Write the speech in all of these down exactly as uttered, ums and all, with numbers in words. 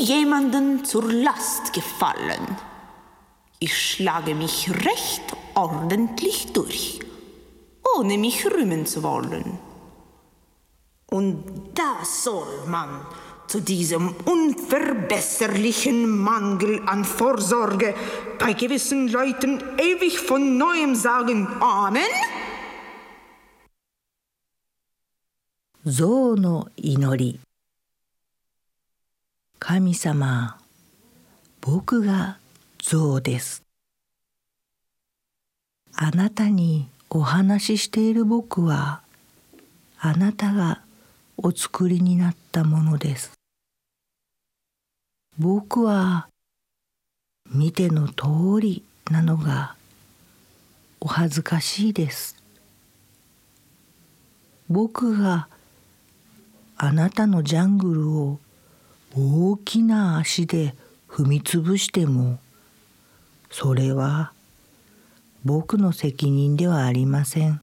jemanden zur Last gefallen. Ich schlage mich recht ordentlich durch, ohne mich rühmen zu wollen. Und da soll man zu diesem unverbesserlichen Mangel an Vorsorge bei gewissen Leuten ewig von neuem sagen, Amen? 象の祈り。神様、僕が象です。あなたにお話ししている僕は、あなたがお作りになったものです。僕は見ての通りなのがお恥ずかしいです。僕があなたのジャングルを大きな足で踏みつぶしても、それは僕の責任ではありません。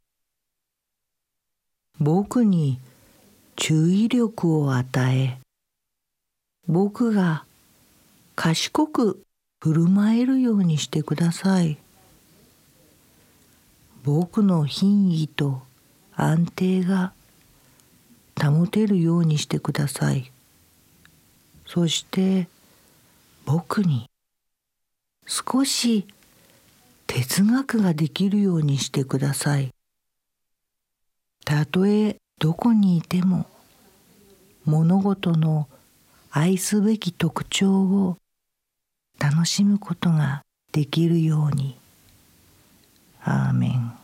僕に注意力を与え、僕が賢く振る舞えるようにしてください。僕の品位と安定が保てるようにしてください。そして僕に少し哲学ができるようにしてください。たとえどこにいても物事の愛すべき特徴を楽しむことができるように。アーメン。